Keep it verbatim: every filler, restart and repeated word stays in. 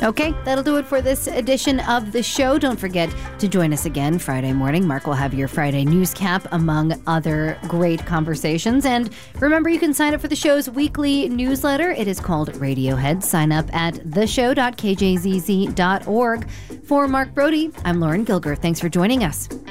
Okay, that'll do it for this edition of the show. Don't forget to join us again Friday morning. Mark will have your Friday news cap, among other great conversations. And remember, you can sign up for the show's weekly newsletter. It is called Radiohead. Sign up at the show dot k j z z dot org. For Mark Brody, I'm Lauren Gilger. Thanks for joining us.